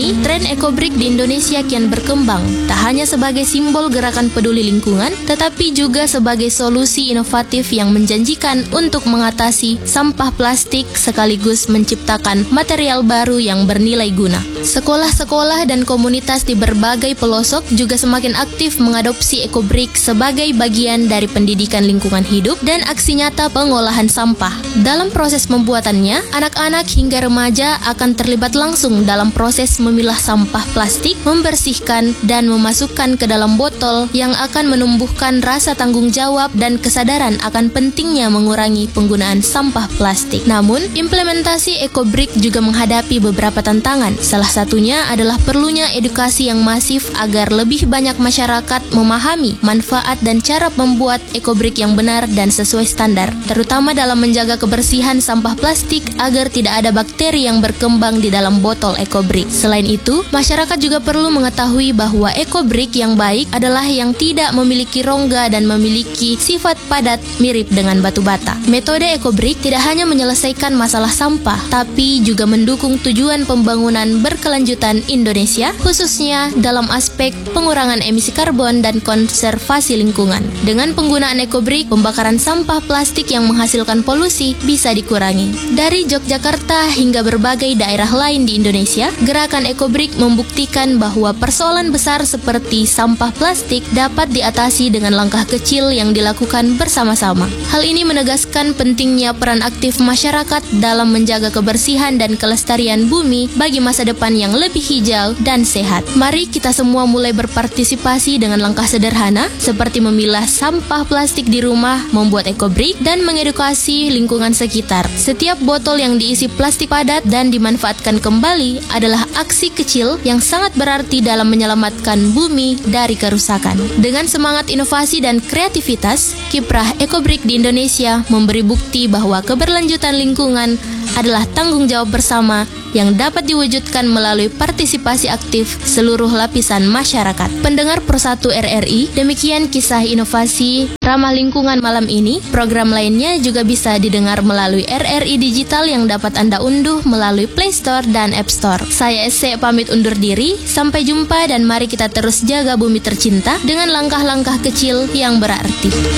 ini, tren ekobrik di Indonesia kian berkembang, tak hanya sebagai simbol gerakan peduli lingkungan, tetapi juga sebagai solusi inovatif yang menjanjikan untuk mengatasi sampah plastik sekaligus menciptakan material baru yang bernilai guna. Sekolah-sekolah dan komunitas di berbagai pelosok juga semakin aktif mengadopsi ekobrik sebagai bagian dari pendidikan lingkungan hidup dan aksi nyata pengolahan sampah. Dalam proses pembuatannya, anak-anak hingga remaja akan terlibat langsung dalam proses memilah sampah plastik, membersihkan, dan memasukkan ke dalam botol yang akan menumbuhkan rasa tanggung jawab dan kesadaran akan pentingnya mengurangi penggunaan sampah plastik. Namun, implementasi ekobrik juga menghadapi beberapa tantangan. Salah satunya adalah perlunya edukasi yang masif agar lebih banyak masyarakat memahami manfaat dan cara membuat ekobrik yang benar dan sesuai standar, terutama dalam menjaga kebersihan sampah plastik agar tidak ada bakteri yang berkembang di dalam botol ekobrik. Selain itu, masyarakat juga perlu mengetahui bahwa ekobrik yang baik adalah yang tidak memiliki rongga dan memiliki sifat padat mirip dengan batu bata. Metode ekobrik tidak hanya menyelesaikan masalah sampah, tapi juga mendukung tujuan pembangunan berkelanjutan Indonesia, khususnya dalam aspek pengurangan emisi karbon dan konservasi lingkungan. Dengan penggunaan ekobrik, pembakaran sampah plastik yang menghasilkan polusi bisa dikurangi. Dari Yogyakarta hingga berbagai daerah lain di Indonesia, gerakan ekobrik membuktikan bahwa persoalan besar seperti sampah plastik dapat diatasi dengan langkah kecil yang dilakukan bersama-sama. Hal ini menegaskan pentingnya peran aktif masyarakat dalam menjaga kebersihan dan kelestarian bumi bagi masa depan yang lebih hijau dan sehat. Mari kita semua mulai berpartisipasi dengan langkah sederhana seperti memilah sampah plastik di rumah, membuat ekobrik, dan mengedukasi lingkungan sekitar. Setiap botol yang diisi plastik padat dan dimanfaatkan kembali adalah aksi kecil yang sangat berarti dalam menyelamatkan bumi dari kerusakan. Dengan semangat inovasi dan kreativitas, kiprah ekobrik di Indonesia memberi bukti bahwa keberlanjutan lingkungan adalah tanggung jawab bersama yang dapat diwujudkan melalui partisipasi aktif seluruh lapisan masyarakat. Pendengar Pro1 RRI, demikian kisah inovasi ramah lingkungan malam ini. Program lainnya juga bisa didengar melalui RRI Digital yang dapat Anda unduh melalui Play Store dan App Store. Saya Ese pamit undur diri, sampai jumpa dan mari kita terus jaga bumi tercinta dengan langkah-langkah kecil yang berarti.